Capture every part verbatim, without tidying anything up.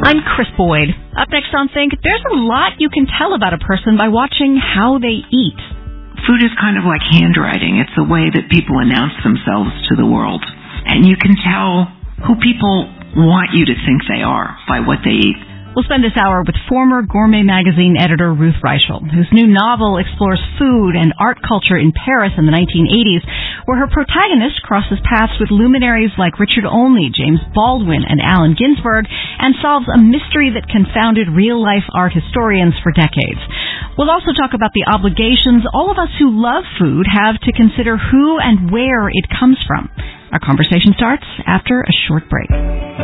I'm Chris Boyd. Up next on Think, there's a lot you can tell about a person by watching how they eat. Food is kind of like handwriting. It's the way that people announce themselves to the world. And you can tell who people want you to think they are by what they eat. We'll spend this hour with former Gourmet magazine editor Ruth Reichel, whose new novel explores food and art culture in Paris in the nineteen eighties, where her protagonist crosses paths with luminaries like Richard Olney, James Baldwin, and Allen Ginsberg, and solves a mystery that confounded real-life art historians for decades. We'll also talk about the obligations all of us who love food have to consider who and where it comes from. Our conversation starts after a short break.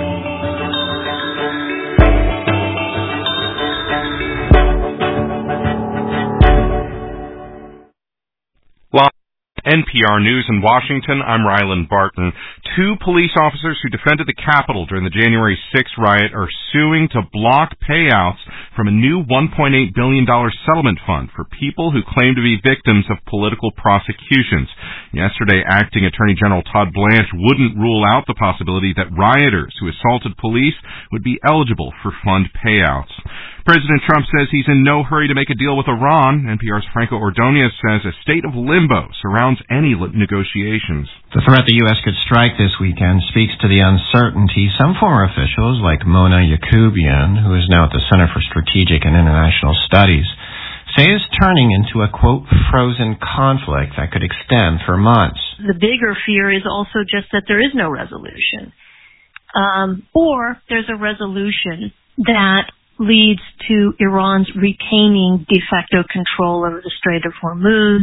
N P R News in Washington, I'm Ryland Barton. Two police officers who defended the Capitol during the January sixth riot are suing to block payouts from a new one point eight billion dollars settlement fund for people who claim to be victims of political prosecutions. Yesterday, Acting Attorney General Todd Blanche wouldn't rule out the possibility that rioters who assaulted police would be eligible for fund payouts. President Trump says he's in no hurry to make a deal with Iran. N P R's Franco Ordonez says a state of limbo surrounds any negotiations. The threat the U S could strike this weekend speaks to the uncertainty some former officials like Mona Yacoubian, who is now at the Center for Strategic and International Studies, say is turning into a, quote, frozen conflict that could extend for months. The bigger fear is also just that there is no resolution. Um, or there's a resolution that leads to Iran's retaining de facto control over the Strait of Hormuz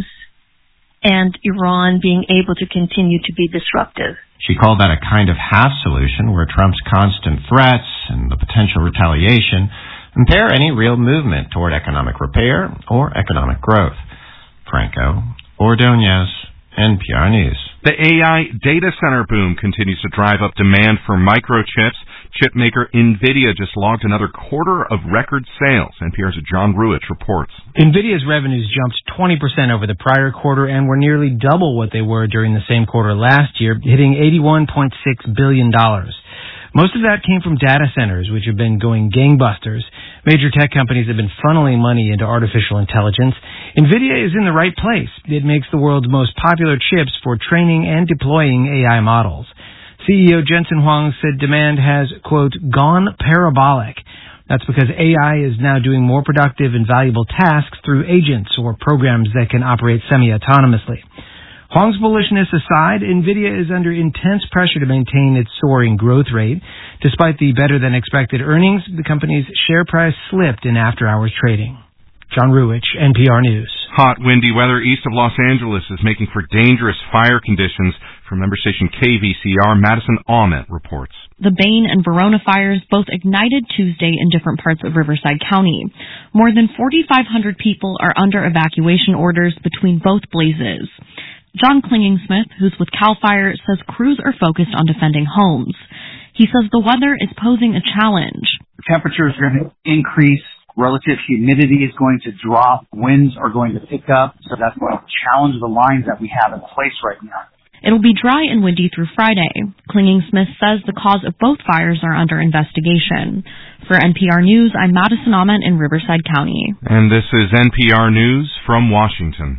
and Iran being able to continue to be disruptive. She called that a kind of half solution where Trump's constant threats and the potential retaliation impair any real movement toward economic repair or economic growth. Franco Ordonez, N P R News. The A I data center boom continues to drive up demand for microchips. Chipmaker NVIDIA just logged another quarter of record sales. N P R's John Ruich reports. NVIDIA's revenues jumped twenty percent over the prior quarter and were nearly double what they were during the same quarter last year, hitting eighty-one point six billion dollars. Most of that came from data centers, which have been going gangbusters. Major tech companies have been funneling money into artificial intelligence. NVIDIA is in the right place. It makes the world's most popular chips for training and deploying A I models. C E O Jensen Huang said demand has, quote, gone parabolic. That's because A I is now doing more productive and valuable tasks through agents or programs that can operate semi-autonomously. Huang's bullishness aside, NVIDIA is under intense pressure to maintain its soaring growth rate. Despite the better-than-expected earnings, the company's share price slipped in after-hours trading. John Ruich, N P R News. Hot, windy weather east of Los Angeles is making for dangerous fire conditions. From member station K V C R, Madison Aument reports. The Bain and Verona fires both ignited Tuesday in different parts of Riverside County. More than forty-five hundred people are under evacuation orders between both blazes. John Klinging-Smith, who's with CAL FIRE, says crews are focused on defending homes. He says the weather is posing a challenge. Temperatures are going to increase. Relative humidity is going to drop. Winds are going to pick up. So that's going to challenge the lines that we have in place right now. It'll be dry and windy through Friday. Klinging-Smith says the cause of both fires are under investigation. For N P R News, I'm Madison Aument in Riverside County. And this is N P R News from Washington.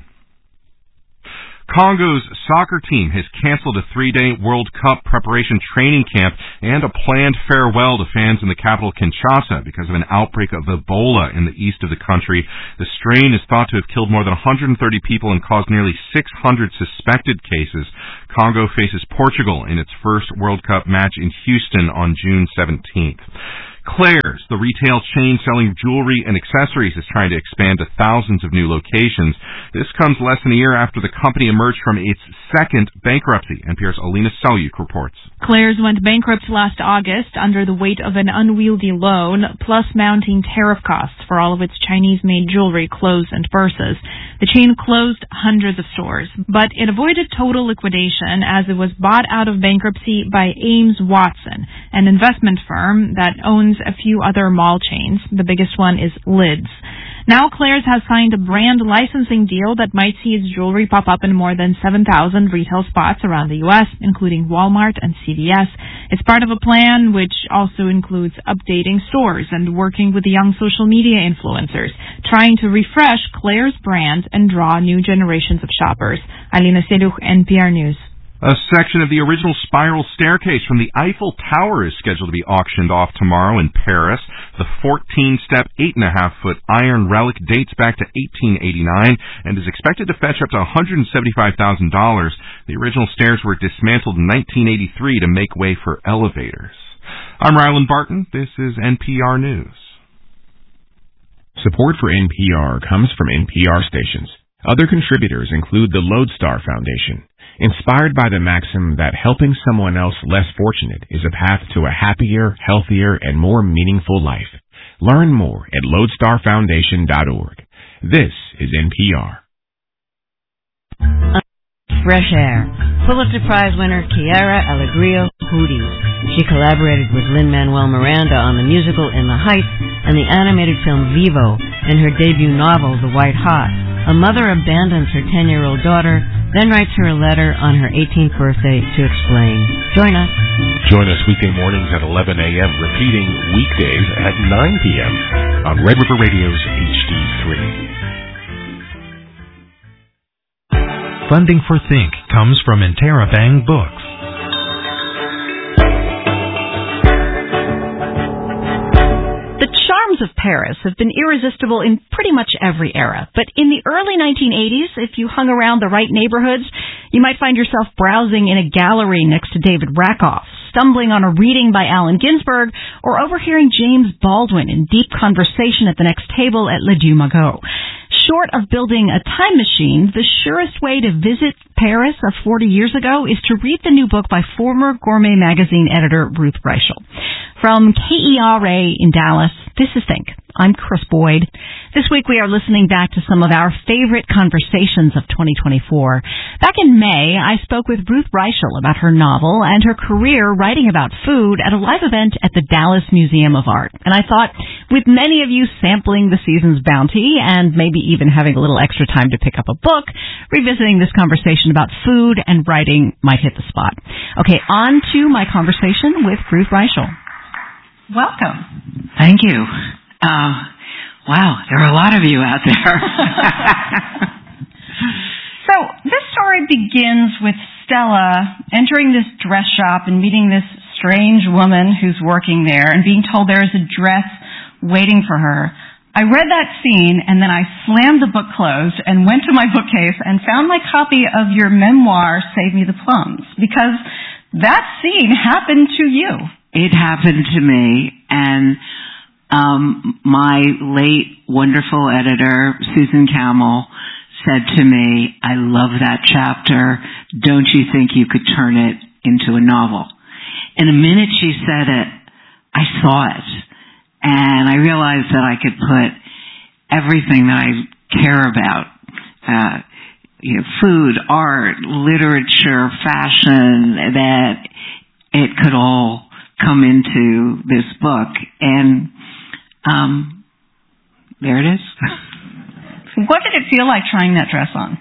Congo's soccer team has canceled a three-day World Cup preparation training camp and a planned farewell to fans in the capital Kinshasa because of an outbreak of Ebola in the east of the country. The strain is thought to have killed more than one hundred thirty people and caused nearly six hundred suspected cases. Congo faces Portugal in its first World Cup match in Houston on June seventeenth. Claire's, the retail chain selling jewelry and accessories, is trying to expand to thousands of new locations. This comes less than a year after the company emerged from its second bankruptcy. N P R's Alina Selyuk reports. Claire's went bankrupt last August under the weight of an unwieldy loan, plus mounting tariff costs for all of its Chinese-made jewelry, clothes, and purses. The chain closed hundreds of stores, but it avoided total liquidation as it was bought out of bankruptcy by Ames Watson, an investment firm that owns a few other mall chains. The biggest one is Lids. Now Claire's has signed a brand licensing deal that might see its jewelry pop up in more than seven thousand retail spots around the U S, including Walmart and C V S. It's part of a plan which also includes updating stores and working with the young social media influencers, trying to refresh Claire's brand and draw new generations of shoppers. Alina Seduch, N P R News. A section of the original spiral staircase from the Eiffel Tower is scheduled to be auctioned off tomorrow in Paris. The fourteen-step, eight and a half foot iron relic dates back to eighteen eighty-nine and is expected to fetch up to one hundred seventy-five thousand dollars. The original stairs were dismantled in nineteen eighty-three to make way for elevators. I'm Ryland Barton. This is N P R News. Support for N P R comes from N P R stations. Other contributors include the Lodestar Foundation, inspired by the maxim that helping someone else less fortunate is a path to a happier, healthier, and more meaningful life. Learn more at lodestar foundation dot org. This is N P R. Fresh Air. Pulitzer Prize winner Kiara Alegrio Hooties. She collaborated with Lin-Manuel Miranda on the musical In the Heights and the animated film Vivo. In her debut novel, The White Hot, a mother abandons her ten-year-old daughter, then writes her a letter on her eighteenth birthday to explain. Join us. Join us weekday mornings at eleven a.m., repeating weekdays at nine p.m. on Red River Radio's H D three. Funding for Think comes from Interabang Books. The charms of Paris have been irresistible in pretty much every era. But in the early nineteen eighties, if you hung around the right neighborhoods, you might find yourself browsing in a gallery next to David Rakoff, stumbling on a reading by Allen Ginsberg, or overhearing James Baldwin in deep conversation at the next table at Le Dieu Magot. Short of building a time machine, the surest way to visit Paris of forty years ago is to read the new book by former Gourmet magazine editor Ruth Reichel. From K E R A in Dallas, this is Think. I'm Chris Boyd. This week we are listening back to some of our favorite conversations of twenty twenty-four. Back in May, I spoke with Ruth Reichel about her novel and her career writing about food at a live event at the Dallas Museum of Art. And I thought, with many of you sampling the season's bounty and maybe even having a little extra time to pick up a book, revisiting this conversation about food and writing might hit the spot. Okay, on to my conversation with Ruth Reichel. Welcome. Thank you. Uh, wow, there are a lot of you out there. So this story begins with Stella entering this dress shop and meeting this strange woman who's working there and being told there is a dress waiting for her. I read that scene and then I slammed the book closed and went to my bookcase and found my copy of your memoir, Save Me the Plums, because that scene happened to you. It happened to me, and um, my late wonderful editor, Susan Camel, said to me, I love that chapter. Don't you think you could turn it into a novel? And the minute she said it, I saw it. And I realized that I could put everything that I care about, uh, you know, food, art, literature, fashion, that it could all come into this book. And um, there it is. What did it feel like trying that dress on?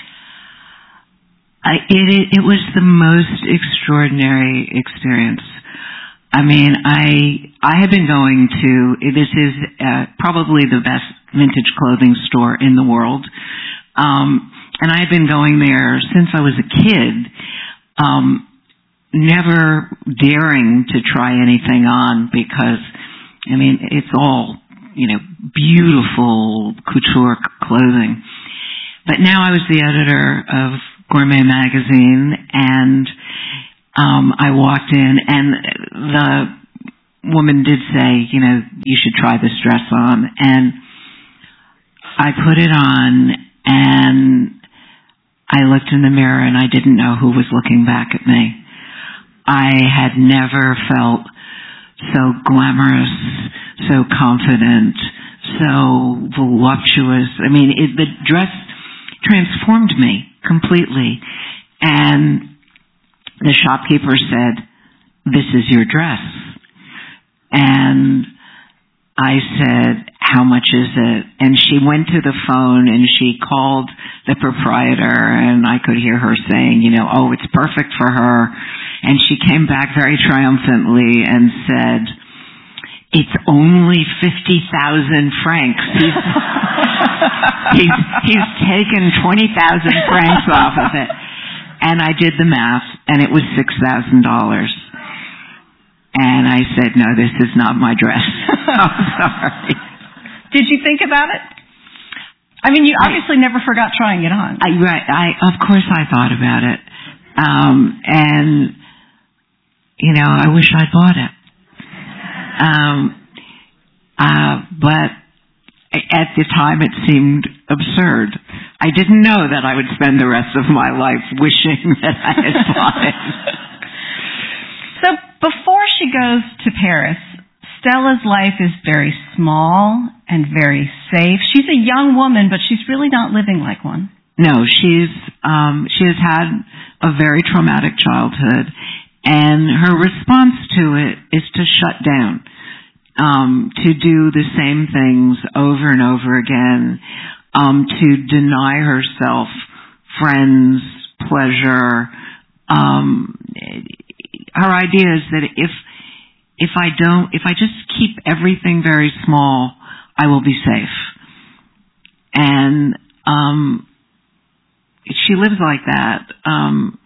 I, it, it was the most extraordinary experience. I mean, I I had been going to, this is uh, probably the best vintage clothing store in the world, um, and I had been going there since I was a kid, um, never daring to try anything on because, I mean, it's all, you know, beautiful couture clothing. But now I was the editor of Gourmet magazine, and um, I walked in, and the woman did say, you know, you should try this dress on. And I put it on, and I looked in the mirror, and I didn't know who was looking back at me. I had never felt so glamorous, so confident, so voluptuous. I mean, it, the dress transformed me completely. And the shopkeeper said, this is your dress. And I said, how much is it? And she went to the phone and she called the proprietor, and I could hear her saying, you know, oh, it's perfect for her. And she came back very triumphantly and said, "It's only fifty thousand francs. He's, he's, he's taken twenty thousand francs off of it." And I did the math, and it was six thousand dollars. And I said, "No, this is not my dress." I'm sorry. Did you think about it? I mean, you obviously I, never forgot trying it on. I, right. I, of course I thought about it. Um, and, you know, I wish I'd bought it. Um, uh, but at the time it seemed absurd. I didn't know that I would spend the rest of my life wishing that I had bought it. So before she goes to Paris, Stella's life is very small and very safe. She's a young woman, but she's really not living like one. No, she's um, she has had a very traumatic childhood, and her response to it is to shut down, um, to do the same things over and over again, um, to deny herself friends, pleasure. Um, her idea is that if If I don't, if I just keep everything very small, I will be safe. And um, she lives like that. Um,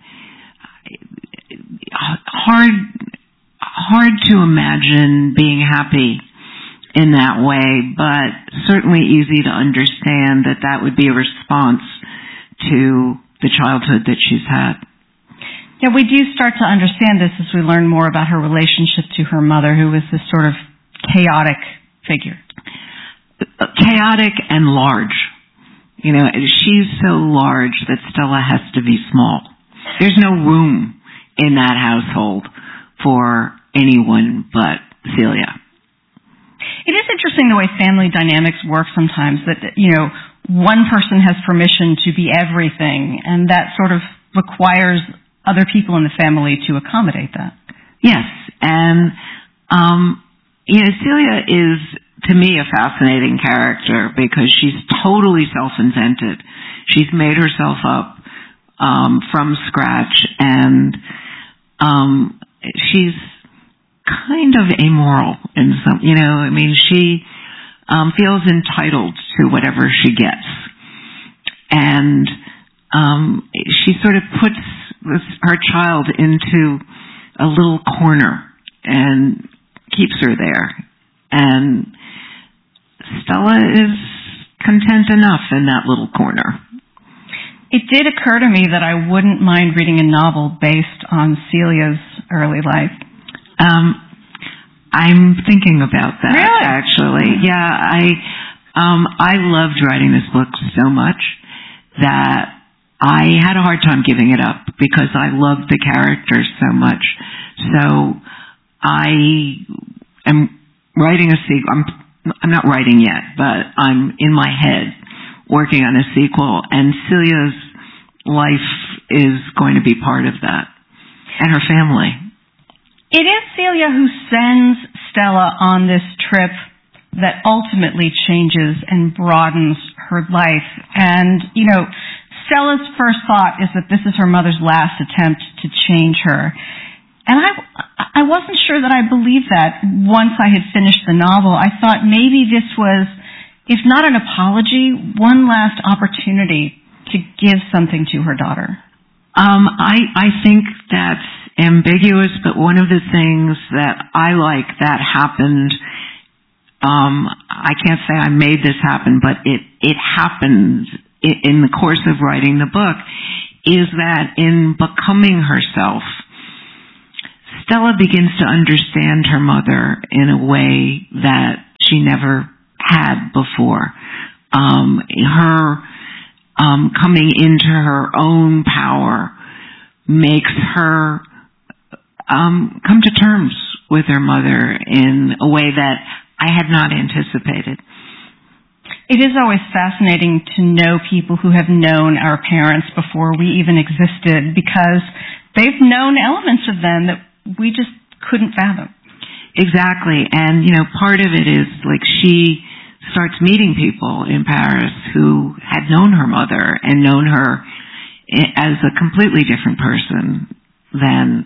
hard, hard to imagine being happy in that way, but certainly easy to understand that that would be a response to the childhood that she's had. Yeah, we do start to understand this as we learn more about her relationship to her mother, who was this sort of chaotic figure. Chaotic and large. You know, she's so large that Stella has to be small. There's no room in that household for anyone but Celia. It is interesting the way family dynamics work sometimes, that, you know, one person has permission to be everything, and that sort of requires other people in the family to accommodate that. Yes, and um, you know, Celia is, to me, a fascinating character because she's totally self-invented. She's made herself up um, from scratch, and um, she's kind of amoral in some. You know, I mean, she um, feels entitled to whatever she gets, and um, she sort of puts her child into a little corner and keeps her there. And Stella is content enough in that little corner. It did occur to me that I wouldn't mind reading a novel based on Celia's early life. Um, I'm thinking about that, really? actually. Yeah, I um, I loved writing this book so much that I had a hard time giving it up because I loved the characters so much. So I am writing a sequel. I'm, I'm not writing yet, but I'm in my head working on a sequel, and Celia's life is going to be part of that, and her family. It is Celia who sends Stella on this trip that ultimately changes and broadens her life. And, you know, Stella's first thought is that this is her mother's last attempt to change her. And I, I wasn't sure that I believed that once I had finished the novel. I thought maybe this was, if not an apology, one last opportunity to give something to her daughter. Um, I, I think that's ambiguous, but one of the things that I like that happened, um, I can't say I made this happen, but it, it happened in the course of writing the book, is that in becoming herself, Stella begins to understand her mother in a way that she never had before. Um, her um, coming into her own power makes her um, come to terms with her mother in a way that I had not anticipated. It is always fascinating to know people who have known our parents before we even existed, because they've known elements of them that we just couldn't fathom. Exactly. And, you know, part of it is, like, she starts meeting people in Paris who had known her mother and known her as a completely different person than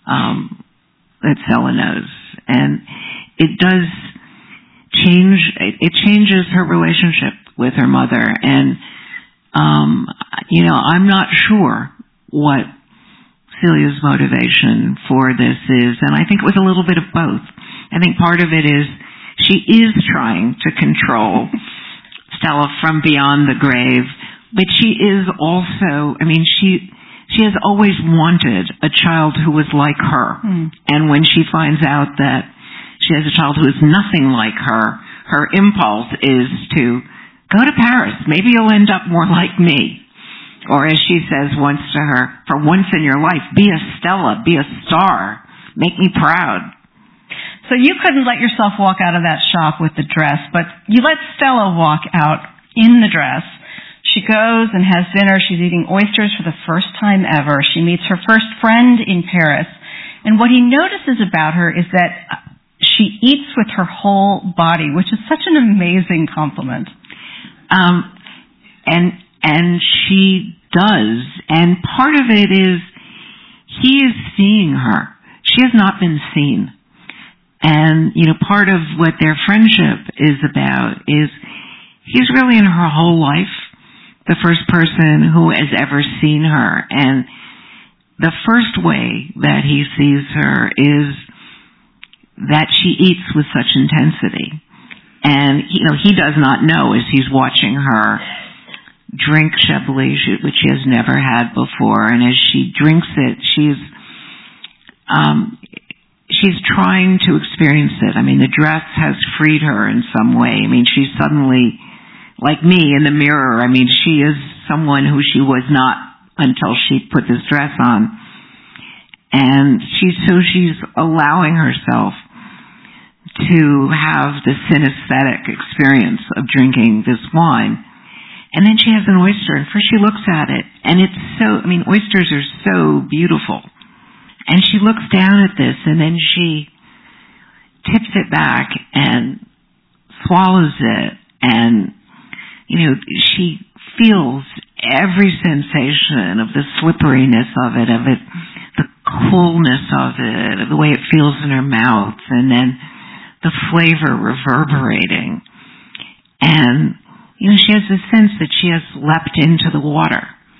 um, that Stella knows. And it does change, it changes her relationship with her mother. And, um, you know, I'm not sure what Celia's motivation for this is, and I think it was a little bit of both. I think part of it is she is trying to control Stella from beyond the grave, but she is also, I mean, she she has always wanted a child who was like her. Mm. And when she finds out that she has a child who is nothing like her, her impulse is to go to Paris. Maybe you'll end up more like me. Or as she says once to her, for once in your life, be a Stella, be a star, make me proud. So you couldn't let yourself walk out of that shop with the dress, but you let Stella walk out in the dress. She goes and has dinner. She's eating oysters for the first time ever. She meets her first friend in Paris. And what he notices about her is that she eats with her whole body, which is such an amazing compliment. Um, and... And she does. And part of it is he is seeing her. She has not been seen. And, you know, part of what their friendship is about is he's really in her whole life the first person who has ever seen her. And the first way that he sees her is that she eats with such intensity. And, you know, he does not know as he's watching her drink Chablis, which she has never had before, and as she drinks it, she's um, she's trying to experience it. I mean, the dress has freed her in some way. I mean, she's suddenly, like me in the mirror, I mean, she is someone who she was not until she put this dress on. And she's, so she's allowing herself to have the synesthetic experience of drinking this wine. And then she has an oyster, and first she looks at it, and it's so, I mean, oysters are so beautiful. And she looks down at this, and then she tips it back and swallows it, and, you know, she feels every sensation of the slipperiness of it, of it, the coolness of it, of the way it feels in her mouth, and then the flavor reverberating. And you know, she has the sense that she has leapt into the water.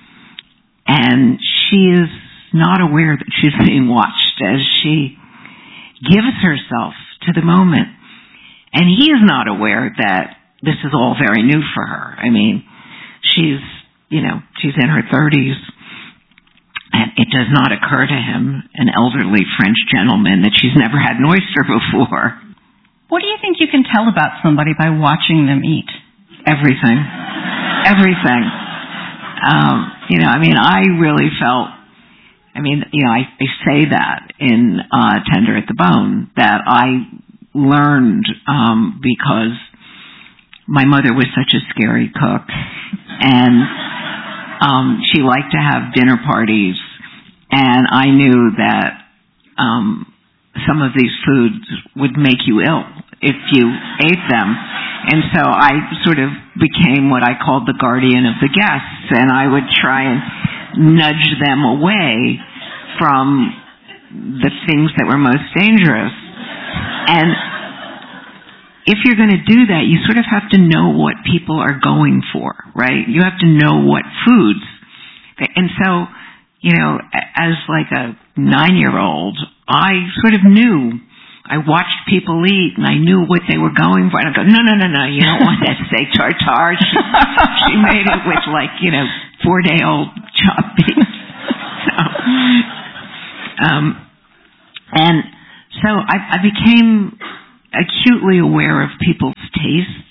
And she is not aware that she's being watched as she gives herself to the moment. And he is not aware that this is all very new for her. I mean, she's, you know, she's in her thirties. And it does not occur to him, an elderly French gentleman, that she's never had an oyster before. What do you think you can tell about somebody by watching them eat? Everything. Everything. Um, you know, I mean, I really felt, I mean, you know, I, I say that in uh, Tender at the Bone, that I learned um, because my mother was such a scary cook, and um, she liked to have dinner parties, and I knew that um, some of these foods would make you ill if you ate them. And so I sort of became what I called the guardian of the guests, and I would try and nudge them away from the things that were most dangerous. And if you're going to do that, you sort of have to know what people are going for, right? You have to know what foods. And so, you know, as like a nine-year-old, I sort of knew. I watched people eat, and I knew what they were going for. And I go, no, no, no, no, you don't want that steak tartare. She, she made it with, like, you know, four-day-old chopped beef. So, um, and so I, I became acutely aware of people's tastes,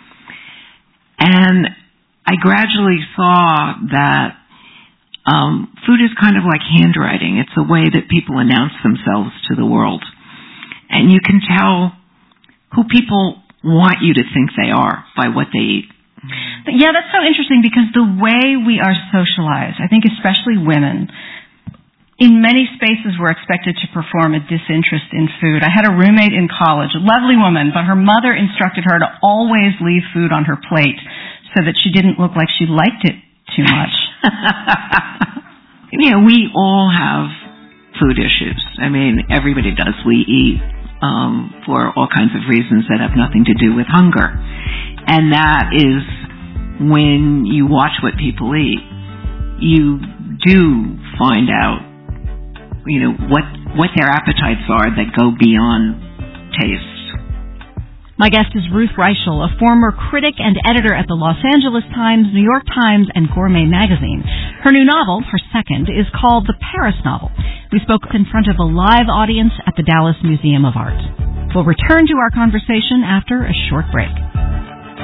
and I gradually saw that um, food is kind of like handwriting. It's a way that people announce themselves to the world. And you can tell who people want you to think they are by what they eat. Yeah, that's so interesting because the way we are socialized, I think especially women, in many spaces we're expected to perform a disinterest in food. I had a roommate in college, a lovely woman, but her mother instructed her to always leave food on her plate so that she didn't look like she liked it too much. You know, we all have food issues. I mean, everybody does. We eat um, for all kinds of reasons that have nothing to do with hunger. And that is when you watch what people eat, you do find out, you know, what, what their appetites are that go beyond taste. My guest is Ruth Reichl, a former critic and editor at the Los Angeles Times, New York Times, and Gourmet magazine. Her new novel, her second, is called The Paris Novel. We spoke in front of a live audience at the Dallas Museum of Art. We'll return to our conversation after a short break.